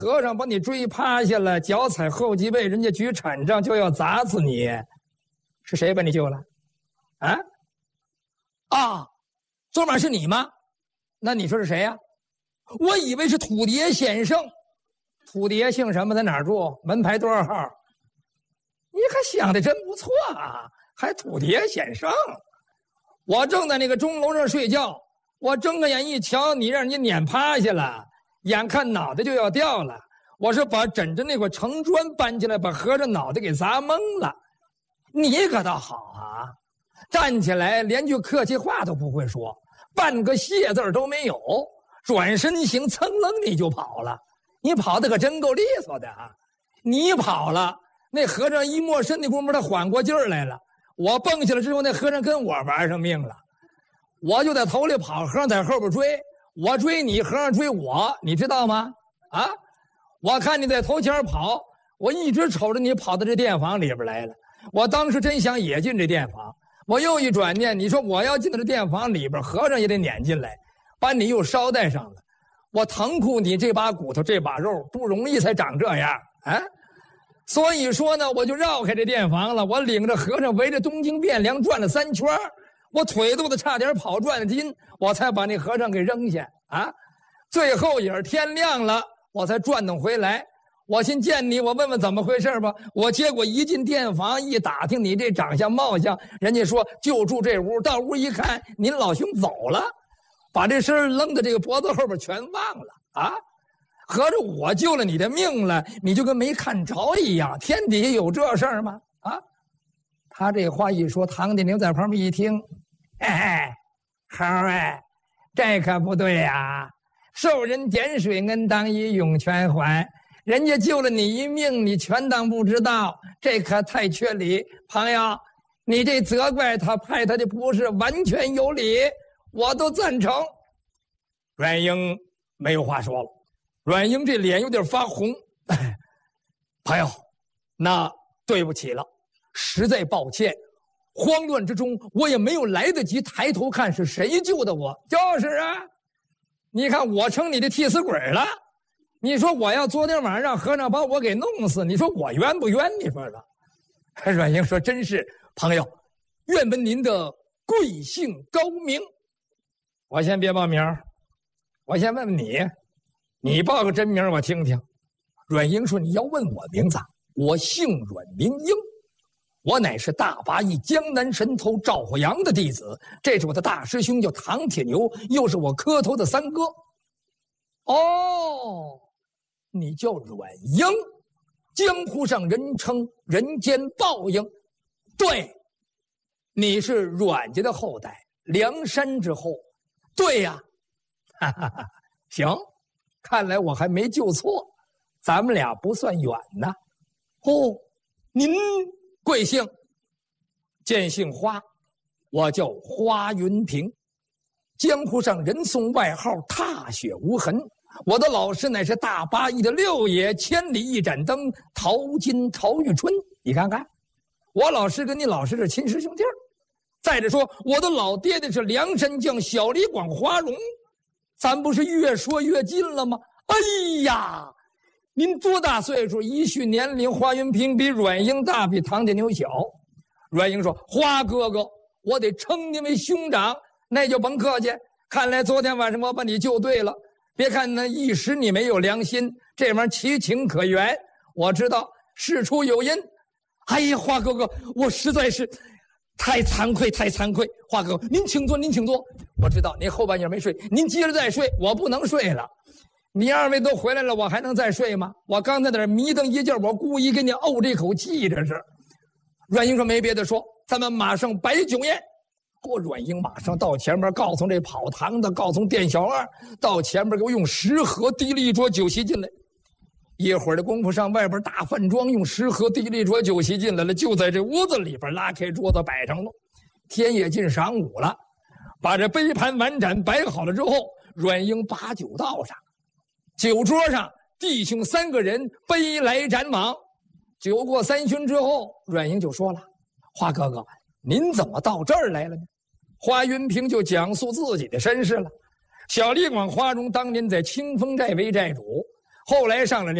和尚把你追趴下了，脚踩后脊背，人家举铲杖就要砸死你，是谁把你救了？昨晚是你吗？那你说是谁呀？我以为是土地先生。土地爷姓什么？在哪儿住？门牌多少号？你可想的真不错啊，还土地爷先生。我正在那个钟楼上睡觉，我睁个眼一瞧，你让人家撵趴下了，眼看脑袋就要掉了，我是把枕着那块城砖搬起来，把和尚脑袋给砸懵了。你可倒好啊，站起来连句客气话都不会说，半个谢字都没有，转身行，噌楞你就跑了。你跑的可真够利索的啊！你跑了，那和尚一摸身的功夫，他缓过劲儿来了。我蹦下来之后，那和尚跟我玩上命了。我就在头里跑，和尚在后边追，我追你，和尚追我，你知道吗？我看你在头前跑，我一直瞅着你跑到这店房里边来了。我当时真想也进这店房，我又一转念，你说我要进到这店房里边，和尚也得撵进来，把你又捎带上了。我疼哭你这把骨头这把肉不容易才长这样所以说呢，我就绕开这店房了。我领着和尚围着东京汴梁转了3圈，我腿肚子差点跑转了筋，我才把那和尚给扔下最后也是天亮了，我才转动回来。我先见你，我问问怎么回事吧。我结果一进店房一打听你这长相貌相，人家说就住这屋，到屋一看您老兄走了，把这身扔到这个脖子后边全忘了合着我救了你的命了，你就跟没看着一样，天底下有这事儿吗？他这话一说，唐帝牛在旁边一听，猴这可不对呀，受人点水恩当以涌泉还，人家救了你一命，你全当不知道，这可太缺理。朋友，你这责怪他派他的不是完全有理，我都赞成。阮英没有话说了，阮英这脸有点发红。朋友，那对不起了，实在抱歉，慌乱之中我也没有来得及抬头看是谁救的我。就是你看我成你的替死鬼了，你说我要昨天晚上让和尚把我给弄死，你说我冤不冤？你说的。阮英说真是，朋友，愿闻您的贵姓高明。我先别报名，我先问问你，你报个真名我听听。阮英说你要问我名字，我姓阮名英，我乃是大八义江南神偷赵火阳的弟子，这是我的大师兄叫唐铁牛，又是我磕头的三哥。你叫阮英，江湖上人称人间报应。对，你是阮家的后代，梁山之后。对呀，行，看来我还没救错，咱们俩不算远呢。您贵姓？见姓花，我叫花云平，江湖上人送外号踏雪无痕。我的老师乃是大八义的六爷，千里一盏灯，淘金陶玉春。你看看，我老师跟你老师是亲师兄弟儿。再者说，我的老爹爹是梁山将小李广花荣，咱不是越说越近了吗？哎呀，您多大岁数？一叙年龄，花云平比阮英大，比唐铁牛小。阮英说：“花哥哥，我得称您为兄长，那就甭客气。看来昨天晚上我把你救对了。别看那一时你没有良心，这玩意儿其情可原。我知道事出有因。哎呀，花哥哥，我实在是太惭愧，太惭愧。花哥哥，您请坐，您请坐。我知道您后半夜没睡，您接着再睡，我不能睡了。你二位都回来了，我还能再睡吗？我刚才在那迷瞪一觉，我故意给你怄这口气，这是。”阮英说：“没别的说，咱们马上摆酒宴。”阮英马上到前面，告诉这跑堂的，告诉店小二，到前面给我用10盒提了一桌酒席进来。一会儿的功夫，上外边大饭庄用10盒提了一桌酒席进来了，就在这屋子里边拉开桌子摆上了。天也近晌午了，把这杯盘碗盏摆好了之后，阮英把酒倒上，酒桌上弟兄3个人杯来盏往。酒过3巡之后，阮英就说了：“花哥哥，您怎么到这儿来了呢？”花云平就讲述自己的身世了。小李广花荣当年在清风寨为寨主， 后来上了